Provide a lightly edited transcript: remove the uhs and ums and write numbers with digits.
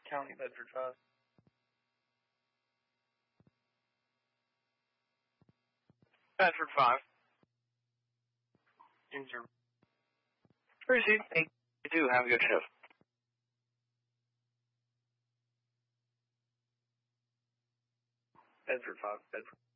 County, Bedford 5. Bedford 5. Injured. Proceed. Thank you. Have a good shift. Bedford 5. Bedford.